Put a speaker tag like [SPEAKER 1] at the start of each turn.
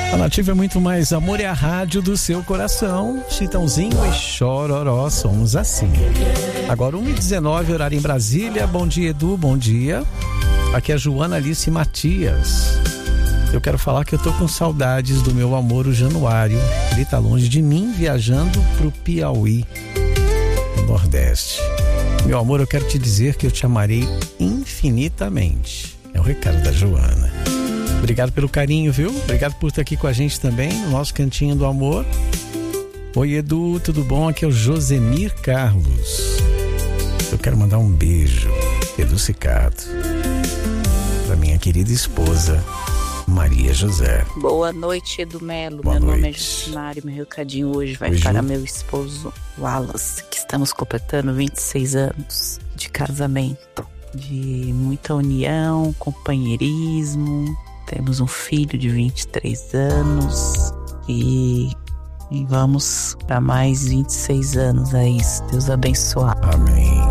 [SPEAKER 1] A Nativa é muito mais amor, é a rádio do seu coração. Chitãozinho e Chororó, somos assim. Agora 1h19, horário em Brasília. Bom dia, Edu, bom dia. Aqui é a Joana Alice Matias. Eu quero falar que eu tô com saudades do meu amor, o Januário. Ele tá longe de mim, viajando pro Piauí, no Nordeste. Meu amor, eu quero te dizer que eu te amarei infinitamente. É o recado da Joana. Obrigado pelo carinho, viu? Obrigado por estar aqui com a gente também, no nosso Cantinho do Amor. Oi, Edu, tudo bom? Aqui é o Josemir Carlos. Eu quero mandar um beijo educado para minha querida esposa, Maria José.
[SPEAKER 2] Boa noite, Edu Melo.
[SPEAKER 1] Boa
[SPEAKER 2] meu
[SPEAKER 1] noite.
[SPEAKER 2] nome é Jucimário. Meu recadinho hoje vai
[SPEAKER 1] Oi,
[SPEAKER 2] para
[SPEAKER 1] Ju.
[SPEAKER 2] meu esposo Wallace, que estamos completando 26 anos de casamento, de muita união, companheirismo. Temos um filho de 23 anos e vamos para mais 26 anos aí, se Deus abençoar.
[SPEAKER 1] Amém.